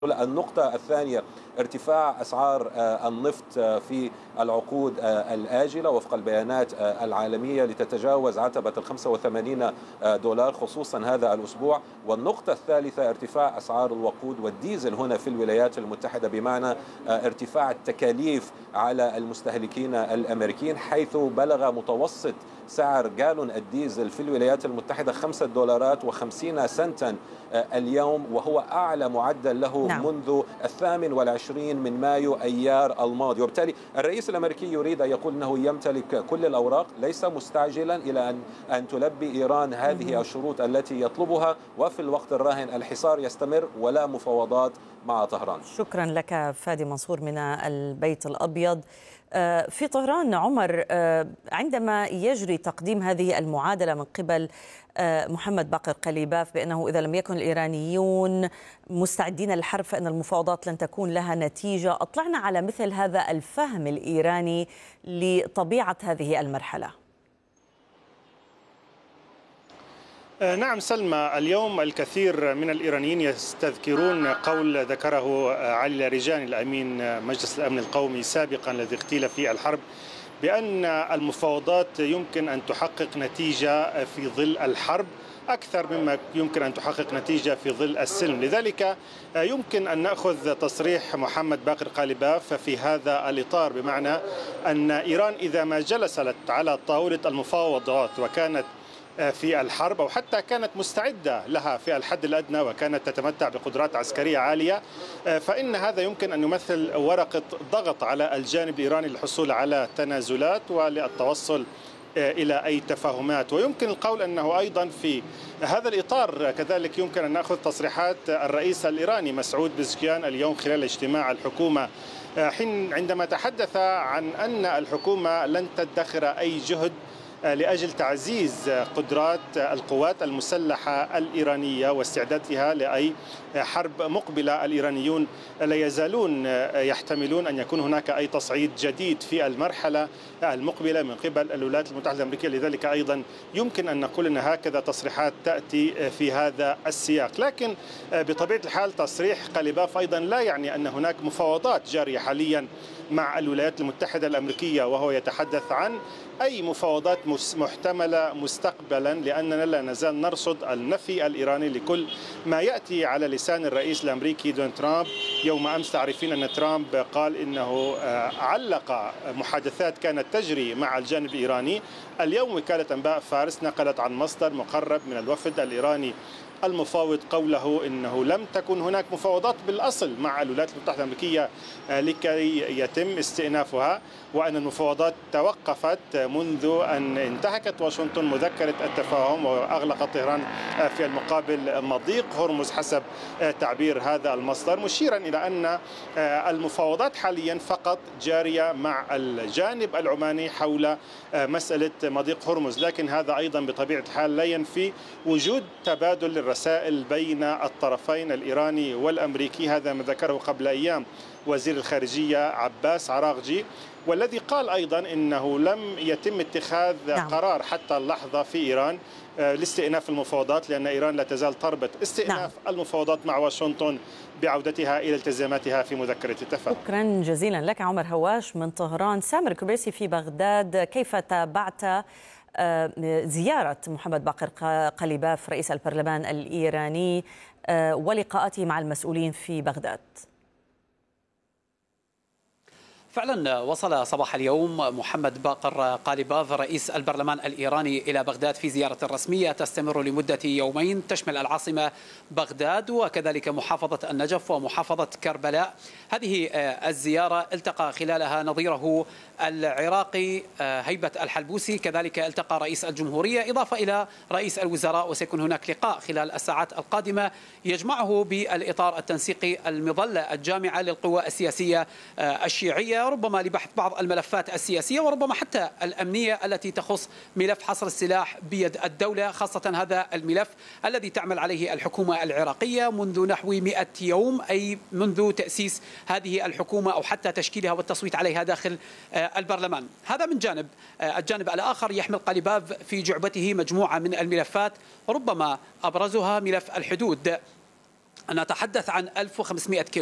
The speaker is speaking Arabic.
النقطة الثانية ارتفاع أسعار النفط في العقود الآجلة وفق البيانات العالمية لتتجاوز عتبة $85 خصوصا هذا الأسبوع. والنقطة الثالثة ارتفاع أسعار الوقود والديزل هنا في الولايات المتحدة، بمعنى ارتفاع التكاليف على المستهلكين الأمريكيين، حيث بلغ متوسط سعر جالون الديزل في الولايات المتحدة $5.50 اليوم، وهو أعلى معدل له منذ 28 من مايو أيار الماضي. وبالتالي الرئيس الأمريكي يريد أن يقول أنه يمتلك كل الأوراق، ليس مستعجلا إلى أن تلبي إيران هذه الشروط التي يطلبها، وفي الوقت الراهن الحصار يستمر ولا مفاوضات مع طهران. شكرا لك فادي منصور من البيت الأبيض. في طهران عمر، عندما يجري تقديم هذه المعادلة من قبل محمد باقر قليباف بأنه إذا لم يكن الإيرانيون مستعدين للحرب فإن المفاوضات لن تكون لها نتيجة، أطلعنا على مثل هذا الفهم الإيراني لطبيعة هذه المرحلة. نعم سلمى، اليوم الكثير من الإيرانيين يستذكرون قول ذكره علي لاریجانی الأمين مجلس الأمن القومي سابقا الذي اغتيل في الحرب، بأن المفاوضات يمكن أن تحقق نتيجة في ظل الحرب أكثر مما يمكن أن تحقق نتيجة في ظل السلم. لذلك يمكن أن نأخذ تصريح محمد باقر قليباف في هذا الإطار، بمعنى أن إيران إذا ما جلست على طاولة المفاوضات وكانت في الحرب أو حتى كانت مستعدة لها في الحد الأدنى وكانت تتمتع بقدرات عسكرية عالية، فإن هذا يمكن أن يمثل ورقة ضغط على الجانب الإيراني للحصول على تنازلات وللتوصل إلى أي تفاهمات. ويمكن القول أنه أيضا في هذا الإطار كذلك يمكن أن نأخذ تصريحات الرئيس الإيراني مسعود بزكيان اليوم خلال اجتماع الحكومة، عندما تحدث عن أن الحكومة لن تدخر أي جهد لأجل تعزيز قدرات القوات المسلحة الإيرانية واستعدادها لأي حرب مقبلة. الإيرانيون لا يزالون يحتملون أن يكون هناك أي تصعيد جديد في المرحلة المقبلة من قبل الولايات المتحدة الأمريكية، لذلك أيضا يمكن أن نقول أن هكذا تصريحات تأتي في هذا السياق. لكن بطبيعة الحال تصريح قليباف أيضا لا يعني أن هناك مفاوضات جارية حاليا مع الولايات المتحدة الأمريكية، وهو يتحدث عن أي مفاوضات محتملة مستقبلا، لأننا لا نزال نرصد النفي الإيراني لكل ما يأتي على لسان الرئيس الأمريكي دونالد ترامب. يوم أمس تعرفين أن ترامب قال إنه علق محادثات كانت تجري مع الجانب الإيراني. اليوم وكالة أنباء فارس نقلت عن مصدر مقرب من الوفد الإيراني المفاوض قوله إنه لم تكن هناك مفاوضات بالأصل مع الولايات المتحدة الأمريكية لكي يتم استئنافها، وأن المفاوضات توقفت منذ أن انتهكت واشنطن مذكرة التفاهم وأغلقت طهران في المقابل مضيق هرمز حسب تعبير هذا المصدر، مشيرا إلى أن المفاوضات حاليا فقط جارية مع الجانب العماني حول مسألة مضيق هرمز. لكن هذا أيضا بطبيعة الحال لا ينفي وجود تبادل الرسائل بين الطرفين الإيراني والأمريكي. هذا ما ذكره قبل أيام وزير الخارجية عباس عراقجي، والذي قال أيضا إنه لم يتم اتخاذ قرار حتى اللحظة في إيران لاستئناف المفاوضات، لأن إيران لا تزال تربط استئناف المفاوضات مع واشنطن بعودتها إلى التزاماتها في مذكرة التفاهم. شكرا جزيلا لك عمر هواش من طهران. سامر كبيسي في بغداد، كيف تابعت زيارة محمد باقر قليباف رئيس البرلمان الإيراني ولقاءاته مع المسؤولين في بغداد؟ فعلا وصل صباح اليوم محمد باقر قليباف رئيس البرلمان الإيراني إلى بغداد في زيارة رسمية تستمر لمدة يومين، تشمل العاصمة بغداد وكذلك محافظة النجف ومحافظة كربلاء. هذه الزيارة التقى خلالها نظيره العراقي هيبة الحلبوسي، كذلك التقى رئيس الجمهورية إضافة إلى رئيس الوزراء، وسيكون هناك لقاء خلال الساعات القادمة يجمعه بالإطار التنسيقي المظلة الجامعة للقوى السياسية الشيعية، ربما لبحث بعض الملفات السياسية وربما حتى الأمنية التي تخص ملف حصر السلاح بيد الدولة، خاصة هذا الملف الذي تعمل عليه الحكومة العراقية منذ نحو 100 يوم، أي منذ تأسيس هذه الحكومة أو حتى تشكيلها والتصويت عليها داخل البرلمان. هذا من جانب. الجانب الآخر يحمل قليباف في جعبته مجموعة من الملفات، ربما أبرزها ملف الحدود نتحدث عن 1500 كيلو